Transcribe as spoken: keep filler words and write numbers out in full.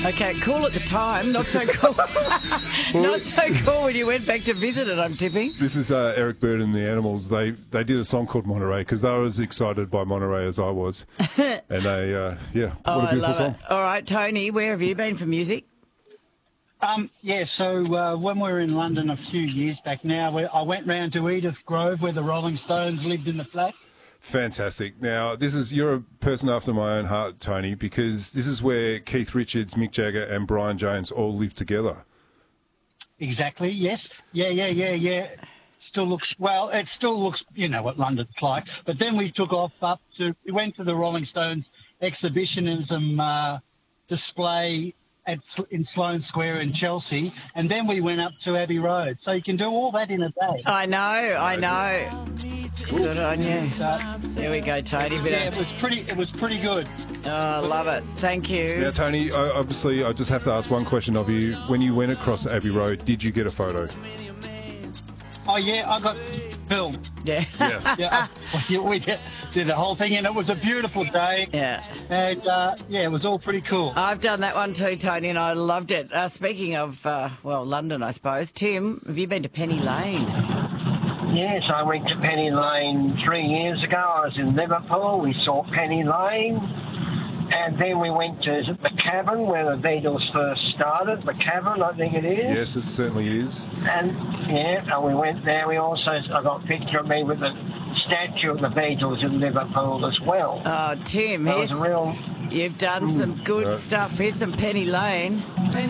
Okay, cool at the time, not so cool. Not so cool when you went back to visit it, I'm tipping. This is uh, Eric Bird and the Animals. They they did a song called Monterey because they were as excited by Monterey as I was. And they, uh, yeah, Oh, what a I beautiful love song. it. All right, Tony, where have you been for music? Um, yeah, so uh, when we were in London a few years back now, we, I went round to Edith Grove where the Rolling Stones lived in the flat. Fantastic. Now, this is you're a person after my own heart, Tony, because this is where Keith Richards, Mick Jagger and Brian Jones all live together. Exactly, yes. Yeah, yeah, yeah, yeah. Still looks, well, it still looks, you know, what London's like. But then we took off up to, we went to the Rolling Stones exhibitionism uh, display at, in Sloane Square in Chelsea, and then we went up to Abbey Road. So you can do all that in a day. I know, I know. Good on you. So, There we go, Tony. Bit yeah, of- it was pretty. It was pretty good. Oh, I love it. Thank you. Now, Tony, I, obviously, I just have to ask one question of you. When you went across Abbey Road, did you get a photo? Oh yeah, I got filmed. Yeah. Yeah. Yeah, I- we did, did the whole thing, and it was a beautiful day. Yeah. And uh, yeah, it was all pretty cool. I've done that one too, Tony, and I loved it. Uh, speaking of, uh, well, London, I suppose. Tim, have you been to Penny Lane? Yes, I went to Penny Lane three years ago. I was in Liverpool. We saw Penny Lane. And then we went to is it the Cavern, where the Beatles first started. The Cavern, I think it is. Yes, it certainly is. And, yeah, and we went there. We also, I got a picture of me with the statue of the Beatles in Liverpool as well. Oh, Tim, That was here's, a real... you've done some good Uh, stuff. Here's some Penny Lane. Penny